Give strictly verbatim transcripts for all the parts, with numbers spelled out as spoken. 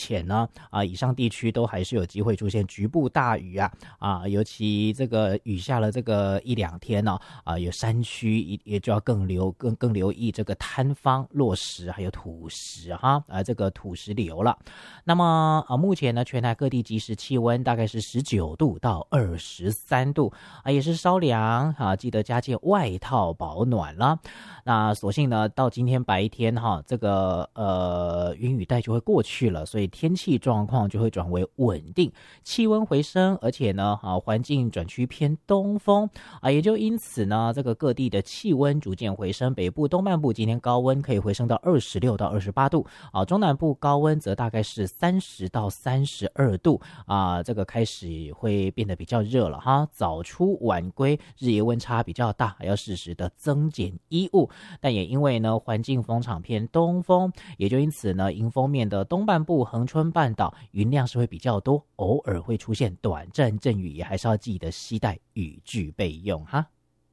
前呢，啊，以上地区都还是有机会出现局部大雨啊，啊，尤其这个雨下了这个一两天呢，啊，有山区也也就要更留更更留意这个坍方、落石还有土石哈，啊，这个土石流了。那么啊，目前呢，全台各地即时气温大概是十九度到二十三度啊，也是稍凉啊，记得加件外套保暖了。那所幸呢，到今天白天哈，这个呃云雨带就会过去了，所以天气状况就会转为稳定，气温回升，而且呢啊环境转趋偏东风啊，也就因此呢，这个各地的气温逐渐回升，北部东半部今天高温可以回升到二十六到二十八度啊，中南部高温则大概是三十到三十二度啊，这个开始会变得比较热了哈，早出晚归，日夜温差比较大，还要适时的增减衣物。但也因为呢环境风场偏东风，也就因此呢迎风面的东半部恒春半岛云量是会比较多，偶尔会出现短暂阵雨，也还是要记得携带雨具备用哈。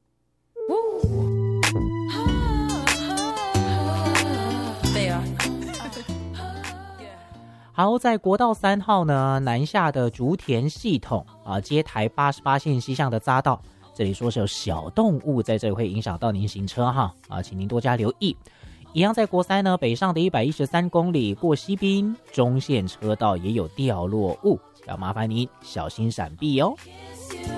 好，在国道三号呢南下的竹田系统啊，接台八十八线西向的匝道，这里说是有小动物在这里会影响到您行车哈啊，请您多加留意。一样在国三呢北上的一百一十三公里过西滨中线车道也有掉落物，要麻烦您小心闪避哦。